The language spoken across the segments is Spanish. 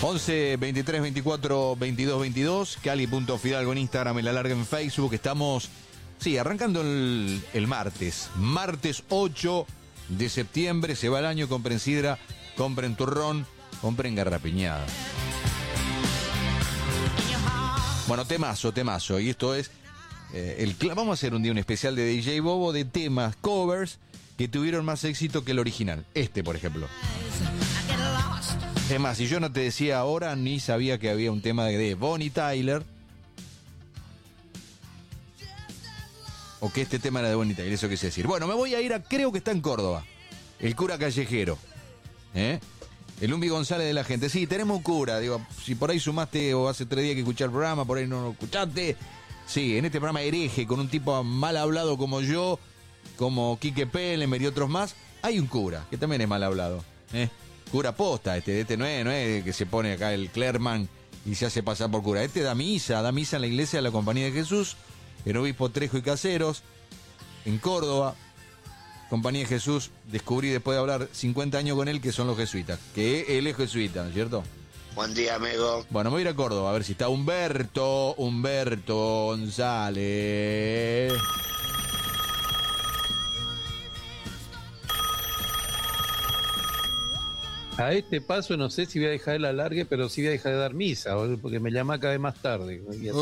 11 23 24 22 22, Cali.Fidalgo en Instagram, El Alargue en Facebook. Estamos, arrancando el martes. Martes 8 de septiembre, se va el año, compren sidra, compren turrón, compren garrapiñada. Bueno, temazo. Y esto es, vamos a hacer un día un especial de DJ Bobo de temas, covers, que tuvieron más éxito que el original. Por ejemplo. Es más, si yo no te decía ahora, ni sabía que había un tema de Bonnie Tyler. O que este tema era de Bonnie Tyler, eso quise decir. Bueno, me voy a ir creo que está en Córdoba, el cura callejero. El Umbi González de la gente. Sí, tenemos un cura, digo, si por ahí sumaste o hace 3 días que escuché el programa, por ahí no lo escuchaste. Sí, en este programa hereje, con un tipo mal hablado como yo, como Quique Pellemer y otros más, hay un cura, que también es mal hablado. Cura posta, este no es que se pone acá el clerman y se hace pasar por cura. Da misa en la iglesia de la Compañía de Jesús, el obispo Trejo y Caseros, en Córdoba. Compañía de Jesús, descubrí después de hablar 50 años con él que son los jesuitas, que él es jesuita, ¿no es cierto? Buen día, amigo. Bueno, me voy a ir a Córdoba a ver si está Humberto González. A este paso no sé si voy a dejar el alargue, pero sí voy a dejar de dar misa, porque me llama cada vez más tarde.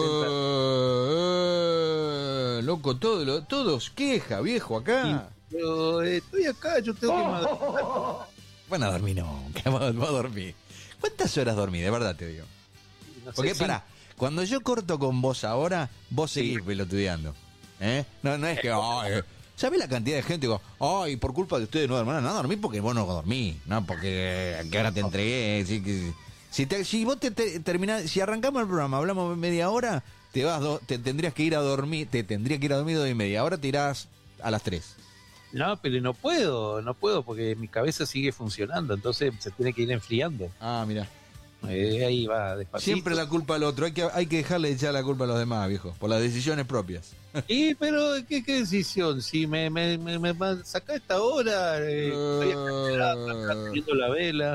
Loco, todos queja, viejo, acá. Pero estoy acá, yo tengo que madrugar. Van a dormir, no, que va a dormir. ¿Cuántas horas dormí? De verdad te digo. No sé, Porque pará, cuando yo corto con vos ahora, vos seguís pelotudeando. No es que... ¿Sabés la cantidad de gente que digo, ay, por culpa de ustedes no duermen? No dormí porque vos no dormí, no porque que ahora te entregué. Si vos te terminás, si arrancamos el programa, hablamos media hora, te tendrías que ir a dormir, 2:30. Ahora te irás a las 3. No, pero no puedo porque mi cabeza sigue funcionando, entonces se tiene que ir enfriando. Ah, mira. Ahí va, despacito. Siempre la culpa al otro, hay que dejarle de echar la culpa a los demás, viejo, por las decisiones propias. Y pero ¿qué decisión? Si me saca esta hora, estoy acá haciendo la vela.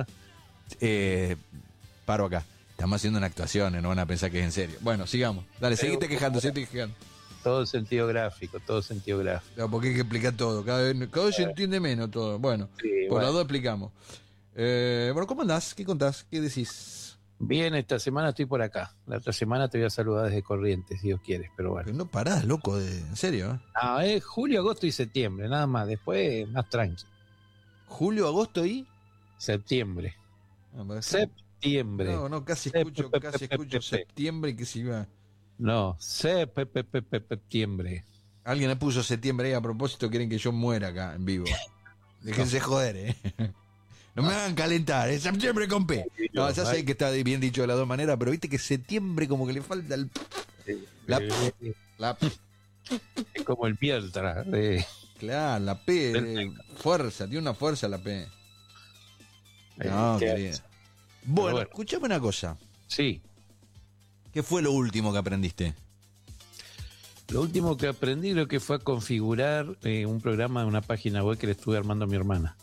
Paro acá. Estamos haciendo una actuación, no van a pensar que es en serio. Bueno, sigamos. Dale, seguite quejando. Todo sentido gráfico. No, porque hay que explicar todo. Cada vez se entiende menos todo. Bueno, sí, por las dos explicamos. Bueno, ¿cómo andás? ¿Qué contás? ¿Qué decís? Bien, esta semana estoy por acá. La otra semana te voy a saludar desde Corrientes, si Dios quiere, pero bueno. Pero no parás, loco, en serio. No, es julio, agosto y septiembre, nada más. Después, más tranqui. ¿Julio, agosto y? Septiembre. Septiembre. No, casi escucho septiembre que se iba. No, septiembre. Alguien le puso septiembre ahí a propósito, quieren que yo muera acá en vivo. Déjense joder, No me hagan calentar, es septiembre con P. No, ya sé que está bien dicho de las dos maneras, pero viste que septiembre como que le falta el... La es como el Pieltra. Claro, la P, fuerza, tiene una fuerza la P. No, querido. Bueno, escuchame una cosa. Sí. ¿Qué fue lo último que aprendiste? Lo último que aprendí creo que fue a configurar un programa de una página web que le estuve armando a mi hermana.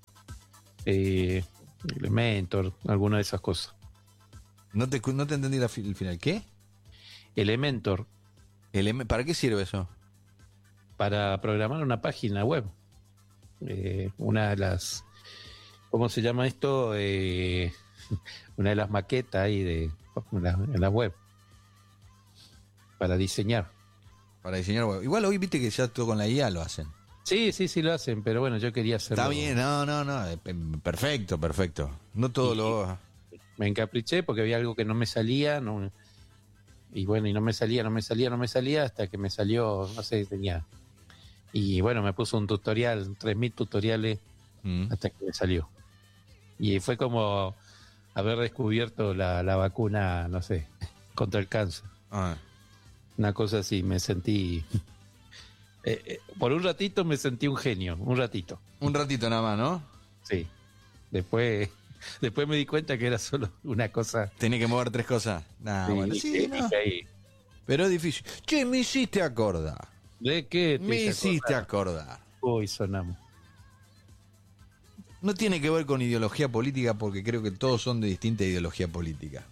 Elementor, alguna de esas cosas. No te entendí el final. ¿Qué? Elementor. ¿Para qué sirve eso? Para programar una página web. Una de las... ¿Cómo se llama esto? Una de las maquetas ahí en la web. Para diseñar. Para diseñar web. Igual hoy viste que ya todo con la IA lo hacen. Sí, lo hacen, pero bueno, yo quería hacerlo. Está bien, no, perfecto. No todo lo... Me encapriché porque había algo que no me salía, y bueno, y no me salía, hasta que me salió, no sé, tenía... Y bueno, me puso un tutorial, 3000 tutoriales, hasta que me salió. Y fue como haber descubierto la vacuna, no sé, contra el cáncer. Una cosa así, me sentí... por un ratito me sentí un genio, un ratito. Un ratito nada más, ¿no? Sí. Después me di cuenta que era solo una cosa. Tenía que mover 3 cosas. Sí, bueno, sí, no. Pero es difícil. Che, me hiciste acordar. ¿De qué me hiciste acordar? Hoy sonamos. No tiene que ver con ideología política porque creo que todos son de distinta ideología política.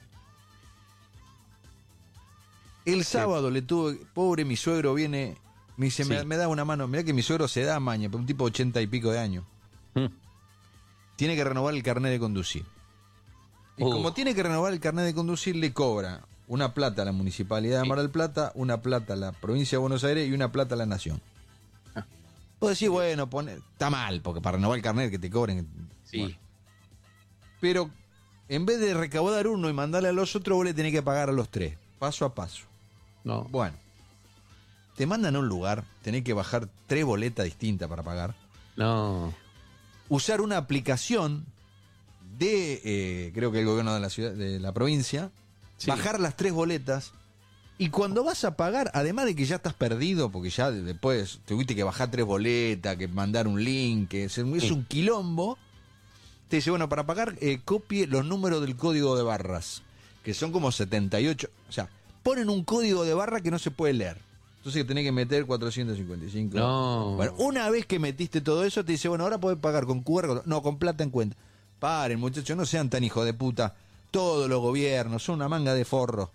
El sábado le tuve, pobre mi suegro viene, me dice, Sí. me da una mano, mirá que mi suegro se da maña, un tipo de 80 y pico de años. Tiene que renovar el carnet de conducir. Y como tiene que renovar el carnet de conducir, le cobra una plata a la Municipalidad de Mar del Plata, una plata a la Provincia de Buenos Aires y una plata a la Nación. Vos decís, bueno, está mal, porque para renovar el carnet que te cobren. Sí. Bueno. Pero en vez de recaudar uno y mandarle a los otros, vos le tenés que pagar a los tres, paso a paso. No. Bueno, te mandan a un lugar, tenés que bajar 3 boletas distintas para pagar. No. Usar una aplicación de, creo que el gobierno de la ciudad, de la provincia, Sí. bajar las 3 boletas. Y cuando vas a pagar, además de que ya estás perdido, porque ya después tuviste que bajar 3 boletas, que mandar un link, que es un quilombo, te dice, bueno, para pagar, copie los números del código de barras, que son como 78. O sea, ponen un código de barra que no se puede leer. Entonces tenés que meter 455. No. Bueno, una vez que metiste todo eso, te dice, bueno, ahora podés pagar con QR, no, con plata en cuenta. Paren, muchachos, no sean tan hijos de puta. Todos los gobiernos son una manga de forros.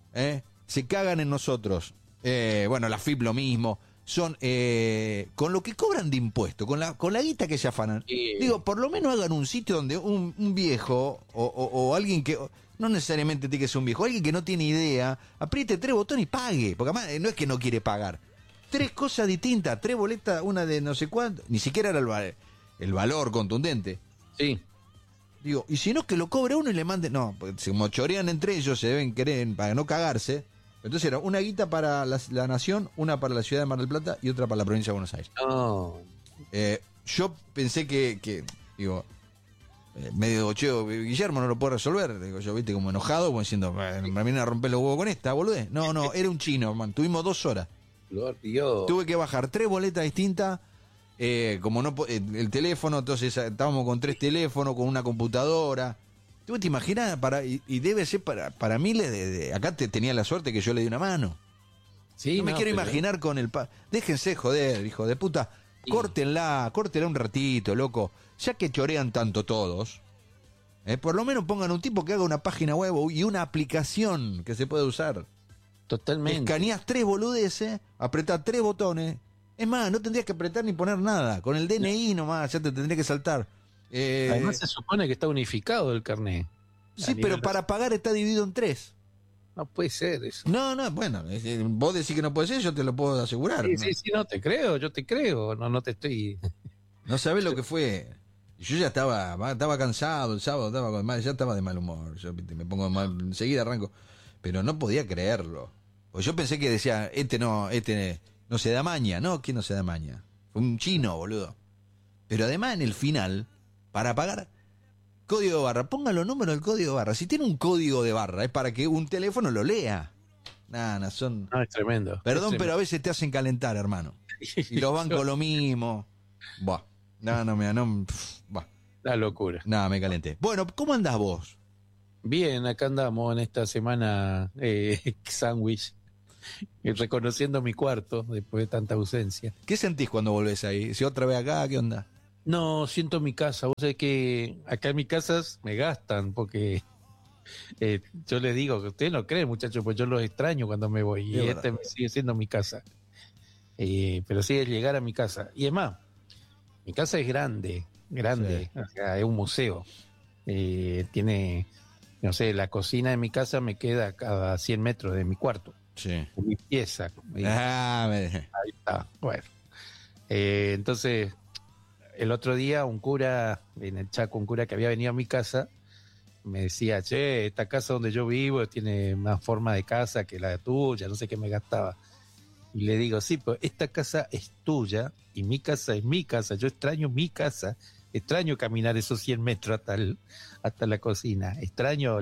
Se cagan en nosotros. Bueno, la FIP lo mismo. Son con lo que cobran de impuesto, con la guita que se afanan. Digo, por lo menos hagan un sitio donde un viejo o alguien que... No necesariamente tiene que ser un viejo, alguien que no tiene idea, apriete 3 botones y pague. Porque además no es que no quiere pagar. 3 cosas distintas, 3 boletas, una de no sé cuánto. Ni siquiera era el valor contundente. Sí. Digo, y si no, que lo cobre uno y le mande... No, porque como chorean entre ellos, se deben querer para no cagarse. Entonces era una guita para la Nación, una para la ciudad de Mar del Plata y otra para la provincia de Buenos Aires. No. Yo pensé que digo, medio bocheo, Guillermo no lo puede resolver. Digo, yo, viste, como enojado, como diciendo, me vienen a romper los huevos con esta, boludez. No, era un chino, man. Tuvimos 2 horas. Dios. Tuve que bajar 3 boletas distintas. Como no el teléfono, entonces estábamos con 3 teléfonos, con una computadora. ¿Tú te imaginas? Y debe ser para mí, acá tenía la suerte que yo le di una mano. Sí, no me quiero imaginar con el... Déjense joder, hijo de puta. Sí. Córtenla un ratito, loco. Ya que chorean tanto todos, por lo menos pongan un tipo que haga una página web y una aplicación que se pueda usar. Totalmente. Escaneás 3 boludeces, apretás 3 botones. Es más, no tendrías que apretar ni poner nada. Con el DNI nomás, ya te tendría que saltar. Además se supone que está unificado el carnet. Sí, pero para pagar está dividido en 3. No puede ser eso. No, bueno, vos decís que no puede ser, yo te lo puedo asegurar. Sí, no te creo, yo te creo. No te estoy... No sabés lo que fue. Yo ya estaba cansado el sábado, ya estaba de mal humor. Yo me pongo mal, enseguida arranco. Pero no podía creerlo. Pues yo pensé que decía, este no se da maña. No, ¿quién no se da maña? Fue un chino, boludo. Pero además en el final, para pagar, código de barra, pongan los números del código de barra. Si tiene un código de barra, es para que un teléfono lo lea. Son... No, es tremendo. Perdón, es pero a veces te hacen calentar, hermano. Y los bancos lo mismo. Buah. Buah. La locura. Nada, me calenté. Bueno, ¿cómo andás vos? Bien, acá andamos en esta semana sándwich, reconociendo mi cuarto después de tanta ausencia. ¿Qué sentís cuando volvés ahí? Si otra vez acá, ¿qué onda? No, siento mi casa. Vos sabés que acá en mis casas me gastan porque yo les digo que ustedes no creen, muchachos, pues yo los extraño cuando me voy. Y verdad. sigue siendo mi casa. Pero sí es llegar a mi casa. Y es más, mi casa es grande. Sí. O sea, es un museo. Tiene, no sé, la cocina de mi casa me queda a cada 100 metros de mi cuarto. Sí. Mi pieza. Ahí está. Bueno. Entonces, el otro día un cura, en el Chaco, un cura que había venido a mi casa, me decía, che, esta casa donde yo vivo tiene más forma de casa que la tuya, no sé qué me gastaba. Y le digo, sí, pero esta casa es tuya y mi casa es mi casa. Yo extraño mi casa. Extraño caminar esos 100 metros hasta la cocina. Extraño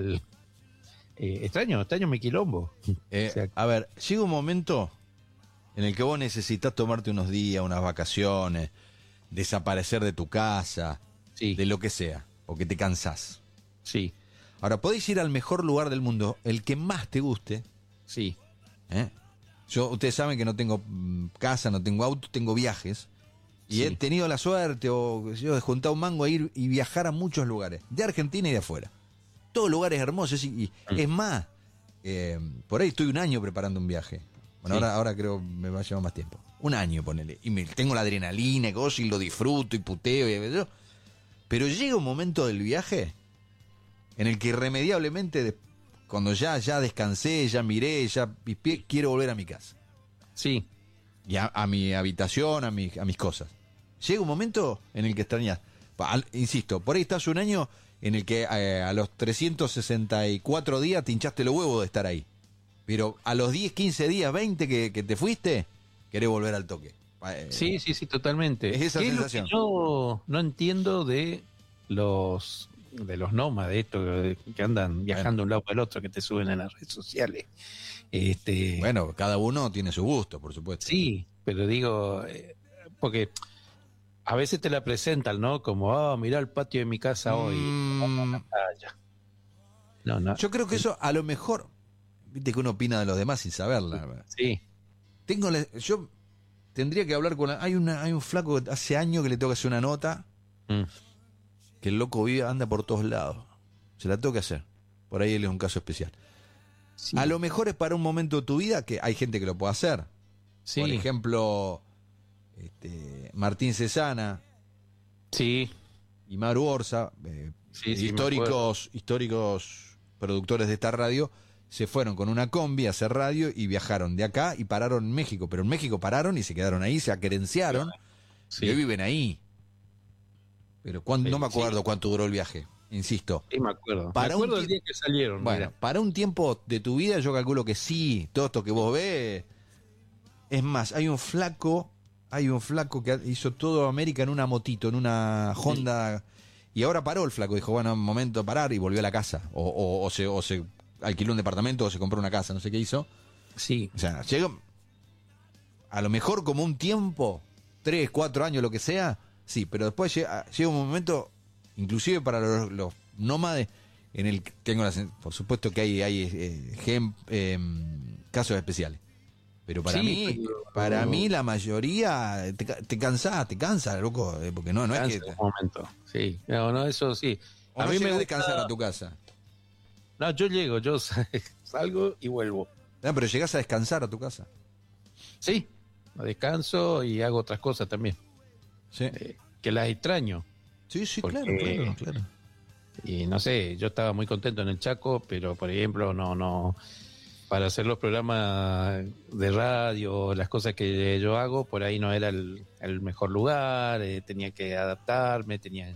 mi quilombo. O sea, A ver, llega un momento en el que vos necesitas tomarte unos días, unas vacaciones, desaparecer de tu casa, sí, de lo que sea, porque te cansás. sí, Ahora, podéis ir al mejor lugar del mundo, el que más te guste. sí. Ustedes saben que no tengo casa, no tengo auto, tengo viajes. Y he tenido la suerte, o qué sé yo, de juntar un mango a ir y viajar a muchos lugares, de Argentina y de afuera. Todos lugares hermosos. Y es más, por ahí estoy un año preparando un viaje. Bueno, ahora creo me va a llevar más tiempo. Un año, ponele. Y tengo la adrenalina y cosas, y lo disfruto y puteo. Pero llega un momento del viaje en el que irremediablemente, cuando ya descansé, ya miré, ya pispié, quiero volver a mi casa. Sí. Y a mi habitación, a mis cosas. Llega un momento en el que extrañas. Insisto, por ahí estás un año en el que a los 364 días te hinchaste los huevos de estar ahí. Pero a los 10, 15 días, 20 que te fuiste, querés volver al toque. Sí, totalmente. Es esa sensación. Es lo que yo no entiendo de los nómadas, de estos que andan viajando de un lado para el otro, que te suben en las redes sociales. Bueno, cada uno tiene su gusto, por supuesto. Sí, pero digo, porque a veces te la presentan, ¿no? Como, mirá el patio de mi casa hoy. No. Yo creo que eso a lo mejor, viste que uno opina de los demás sin saberla. Sí. Yo tendría que hablar con... Hay un flaco que hace años que le tengo que hacer una nota, que el loco anda por todos lados. Se la tengo que hacer. Por ahí él es un caso especial. Sí. A lo mejor es para un momento de tu vida que hay gente que lo puede hacer. Sí. Por ejemplo, Martín Cesana. Sí. Y Maru Orza, históricos productores de esta radio, se fueron con una combi a hacer radio y viajaron de acá y pararon en México. Pero en México pararon y se quedaron ahí, se acerenciaron. Sí. Y hoy viven ahí. Pero no me acuerdo cuánto duró el viaje. Insisto. Sí, me acuerdo. Me acuerdo el día que salieron. Bueno, mira. Para un tiempo de tu vida yo calculo que sí, todo esto que vos ves. Es más, hay un flaco que hizo todo América en una motito, en una Honda. Y ahora paró el flaco, dijo, bueno, momento de parar, y volvió a la casa. O se alquiló un departamento o se compró una casa, no sé qué hizo. Sí. O sea, llega a lo mejor como un tiempo, 3, 4 años, lo que sea, sí, pero después llega un momento... Inclusive para los nómades, en el que tengo por supuesto que hay casos especiales. Pero para mí la mayoría te cansa, loco, porque no es que... Un momento, sí. No, eso sí. A mí me gusta descansar a tu casa. No, yo salgo y vuelvo. No, pero llegás a descansar a tu casa. Sí, descanso y hago otras cosas también. Sí. Que las extraño. Sí, porque, claro. Y no sé, yo estaba muy contento en el Chaco, pero por ejemplo, no para hacer los programas de radio, las cosas que yo hago, por ahí no era el mejor lugar, tenía que adaptarme,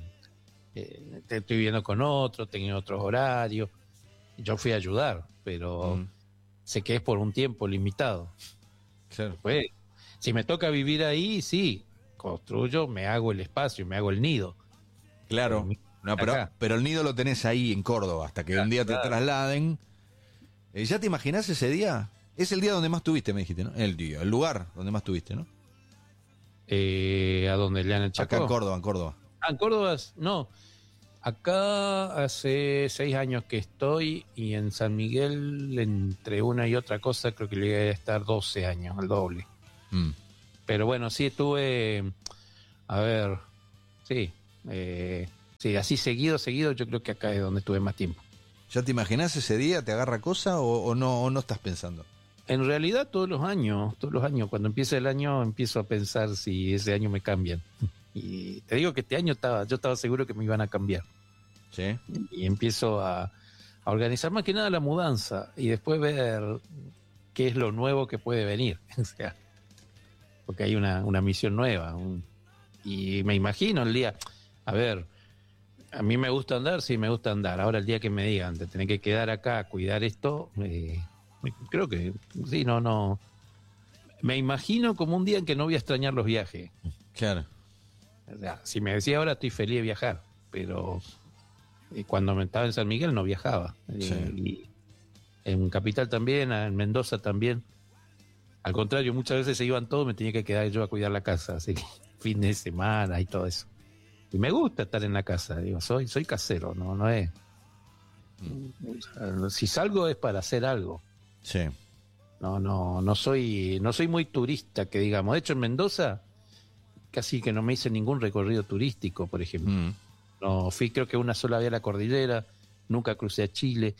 estoy viviendo con otros, tenía otros horarios. Yo fui a ayudar, pero sé que es por un tiempo limitado. Claro. Pues, si me toca vivir ahí, sí, construyo, me hago el espacio, me hago el nido. Claro, pero el nido lo tenés ahí en Córdoba, hasta que un día te trasladen. ¿Ya te imaginás ese día? Es el día donde más tuviste, me dijiste, ¿no? El lugar donde más tuviste, ¿no? ¿A dónde? ¿En el Chaco? Acá en Córdoba. En Córdoba, no. Acá hace 6 años que estoy, y en San Miguel, entre una y otra cosa, creo que le voy a estar 12 años, el doble. Pero bueno, sí estuve, a ver, sí, así seguido, yo creo que acá es donde estuve más tiempo. ¿Ya te imaginás ese día? ¿Te agarra cosa o no estás pensando? En realidad todos los años, cuando empieza el año, empiezo a pensar si ese año me cambian. Y te digo que este año yo estaba seguro que me iban a cambiar. Sí. Y empiezo a organizar más que nada la mudanza y después ver qué es lo nuevo que puede venir. O sea, porque hay una misión nueva. Y me imagino el día, a ver, a mí me gusta andar, sí me gusta andar. Ahora el día que me digan, te tenés que quedar acá a cuidar esto, creo que sí, no. Me imagino como un día en que no voy a extrañar los viajes. Claro. O sea, si me decía ahora estoy feliz de viajar, pero cuando me estaba en San Miguel no viajaba. Sí. Y en Capital también, en Mendoza también. Al contrario, muchas veces se iban todos, me tenía que quedar yo a cuidar la casa, así que fin de semana y todo eso. Y me gusta estar en la casa, digo, soy casero, no es. Si salgo es para hacer algo. Sí. No soy muy turista, que digamos. De hecho, en Mendoza casi que no me hice ningún recorrido turístico, por ejemplo. No fui, creo que una sola vez a la cordillera, nunca crucé a Chile.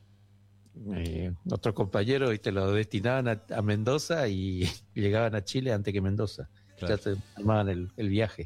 Otros compañeros te lo destinaban a Mendoza y llegaban a Chile antes que Mendoza. Claro. Ya se armaban el viaje.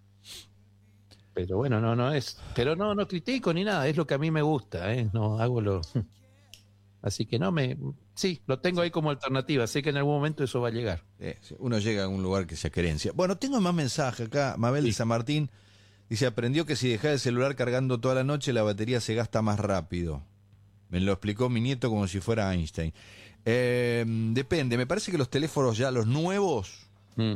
Pero bueno, pero no critico ni nada, es lo que a mí me gusta, no hago lo. Así que sí, lo tengo ahí como alternativa, sé que en algún momento eso va a llegar. Uno llega a un lugar que sea querencia. Bueno, tengo más mensajes acá. Mabel de San Martín dice, aprendió que si deja el celular cargando toda la noche, la batería se gasta más rápido. Me lo explicó mi nieto como si fuera Einstein. Depende, me parece que los teléfonos ya, los nuevos,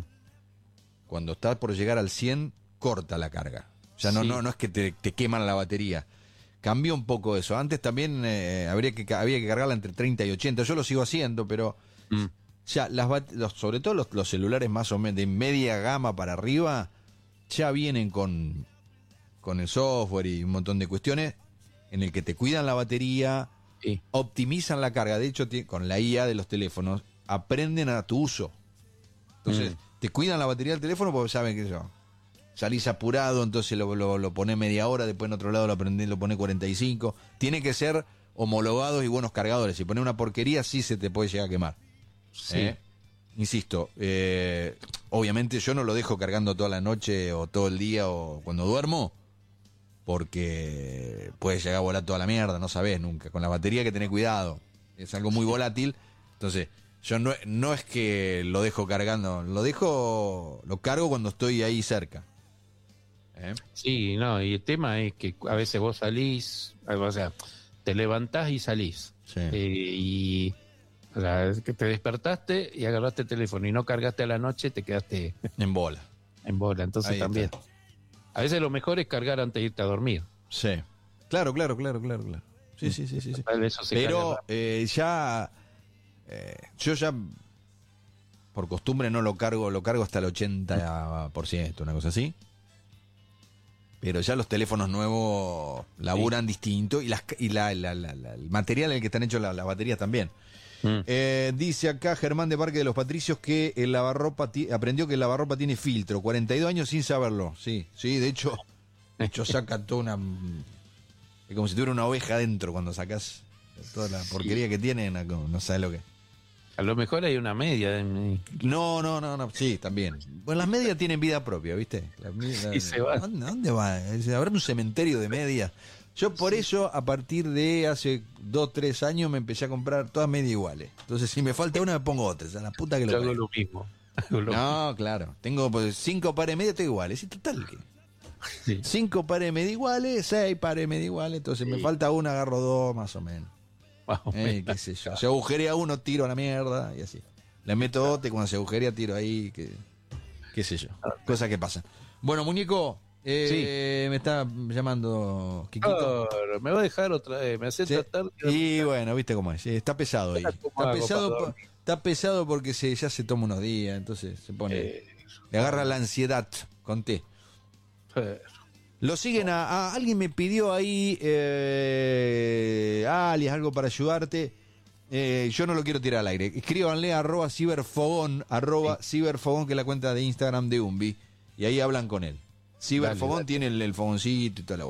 cuando está por llegar al 100, corta la carga. Ya no es que te queman la batería. Cambió un poco eso. Antes también había que cargarla entre 30 y 80. Yo lo sigo haciendo, pero ya sobre todo los celulares más o menos de media gama para arriba ya vienen con el software y un montón de cuestiones en el que te cuidan la batería, optimizan la carga. De hecho, con la IA de los teléfonos aprenden a tu uso. Entonces, te cuidan la batería del teléfono porque saben que salís apurado, entonces lo ponés media hora, después en otro lado lo ponés 45. Tiene que ser homologados y buenos cargadores. Si pones una porquería, sí se te puede llegar a quemar. Sí. Insisto, obviamente yo no lo dejo cargando toda la noche o todo el día o cuando duermo, porque puede llegar a volar toda la mierda, no sabés nunca. Con la batería hay que tener cuidado. Es algo muy volátil. Entonces, yo no es que lo dejo cargando, lo cargo cuando estoy ahí cerca. Sí, no, y el tema es que a veces vos salís, o sea, te levantás y salís. Sí. Y o sea, que te despertaste y agarraste el teléfono y no cargaste a la noche, te quedaste En bola. en bola. Entonces Ahí también. está. A veces lo mejor es cargar antes de irte a dormir. Sí. Claro. Sí. Eso se Pero carga yo ya por costumbre no lo cargo hasta el 80%, una cosa así. Pero ya los teléfonos nuevos laburan distinto y el material en el que están hechos las baterías también. Dice acá Germán de Parque de los Patricios que el lavarropa aprendió que el lavarropa tiene filtro, 42 años sin saberlo. Sí, de hecho saca toda una... Es como si tuviera una oveja adentro cuando sacas toda la porquería que tiene, no sabes lo que es. A lo mejor hay una media. No, sí, también. Bueno, las medias tienen vida propia, ¿viste? Y se van. ¿Dónde va? Habrá un cementerio de medias. Yo por eso, a partir de hace 2-3 años, me empecé a comprar todas medias iguales. Entonces, si me falta una, me pongo otra. O sea, la puta que lo Yo hago parió. lo mismo. No, claro. Tengo 5 pares de medias, estoy iguales. Y total, Sí. 5 pares de medias iguales, 6 pares de medias iguales. Entonces, me falta una, agarro 2, más o menos. Qué sé yo. Se agujerea uno, tiro a la mierda y así. Le meto otra y cuando se agujerea tiro ahí, qué sé yo. Cosas que pasan. Bueno, muñeco, me está llamando Kikito. Me va a dejar otra vez, me hace tratar. Y bueno, viste cómo es. Está pesado ahí. Está pesado porque ya se toma unos días, entonces se pone... Le agarra la ansiedad, conté. Lo siguen a alguien me pidió ahí alias, algo para ayudarte. Yo no lo quiero tirar al aire. Escríbanle a @ciberfogón, @ciberfogón, que es la cuenta de Instagram de Umbi, y ahí hablan con él. Ciberfogón tiene el fogoncito y toda la bola.